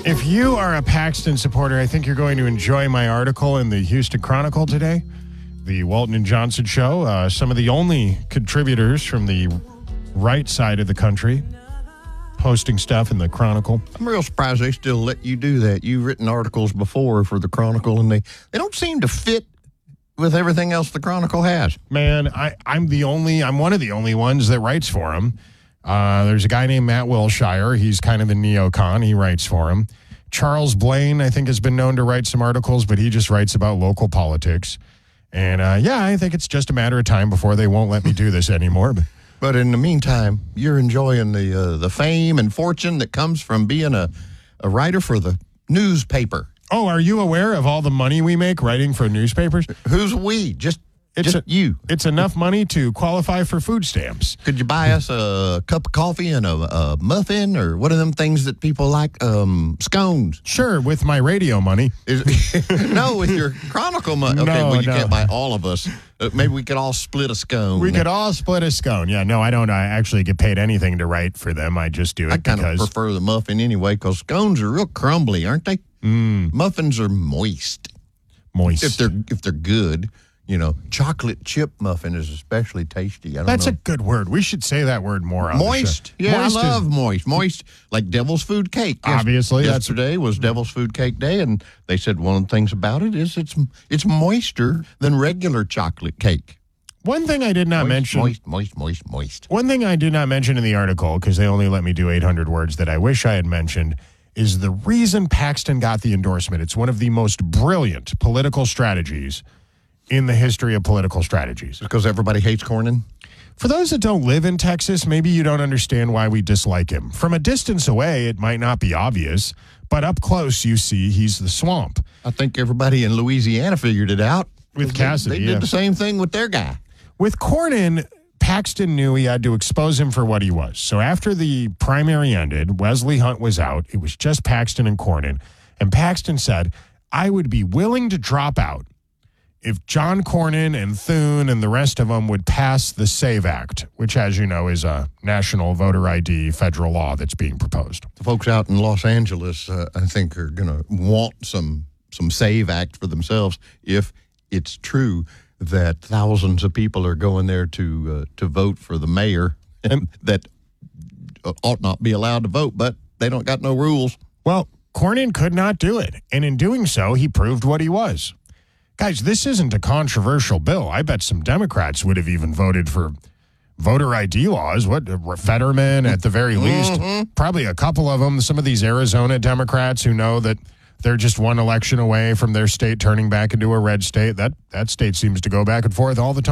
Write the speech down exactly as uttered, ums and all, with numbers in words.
If you are a Paxton supporter, I think you're going to enjoy my article in the Houston Chronicle today. The Walton and Johnson Show. Uh, some of the only contributors from the right side of the country posting stuff in the Chronicle. I'm real surprised they still let you do that. You've written articles before for the Chronicle, and they, they don't seem to fit with everything else the Chronicle has. Man, I, I'm the only, I'm one of the only ones that writes for him. Uh, there's a guy named Matt Wilshire. He's kind of a neocon. He writes for him. Charles Blaine, I think, has been known to write some articles, but he just writes about local politics. And, uh, yeah, I think it's just a matter of time before they won't let me do this anymore. But, but in the meantime, you're enjoying the uh, the fame and fortune that comes from being a, a writer for the newspaper. Oh, are you aware of all the money we make writing for newspapers? Who's we? Just It's Just a, you. It's enough money to qualify for food stamps. Could you buy us a cup of coffee and a, a muffin, or what are them things that people like? Um, scones. Sure, with my radio money. Is, no, with your Chronicle money. Okay, No, well, you no. can't buy all of us. Uh, maybe we could all split a scone. We could all split a scone. Yeah, no, I don't I actually get paid anything to write for them. I just do it I kind of because... prefer the muffin anyway, because scones are real crumbly, aren't they? Mm, Muffins are moist. moist. If they're if they're good. You know, chocolate chip muffin is especially tasty. I don't That's know. a good word. We should say that word more on Moist. the show. Yeah, moist I love moist. Moist, like Devil's Food Cake. Yes- Obviously, that's- Yesterday was Devil's Food Cake Day, and they said one of the things about it is it's it's moister than regular chocolate cake. One thing I did not Moist, mention... moist, moist, moist, moist. One thing I did not mention in the article, because they only let me do eight hundred words that I wish I had mentioned, is the reason Paxton got the endorsement. It's one of the most brilliant political strategies in the history of political strategies. Because everybody hates Cornyn? For those that don't live in Texas, maybe you don't understand why we dislike him. From a distance away, it might not be obvious, but up close, you see he's the swamp. I think everybody in Louisiana figured it out. With They- Cassidy, They, yeah. did the same thing with their guy. With Cornyn, Paxton knew he had to expose him for what he was. So after the primary ended, Wesley Hunt was out. It was just Paxton and Cornyn. And Paxton said, I would be willing to drop out if John Cornyn and Thune and the rest of them would pass the SAVE Act, which, as you know, is a national voter I D federal law that's being proposed. The folks out in Los Angeles, uh, I think, are going to want some some SAVE Act for themselves if it's true that thousands of people are going there to uh, to vote for the mayor and that ought not be allowed to vote, but they don't got no rules. Well, Cornyn could not do it, and in doing so, he proved what he was. Guys, this isn't a controversial bill. I bet some Democrats would have even voted for voter I D laws. What, Fetterman at the very least? Mm-hmm. Probably a couple of them. Some of these Arizona Democrats who know that they're just one election away from their state turning back into a red state. That, that state seems to go back and forth all the time.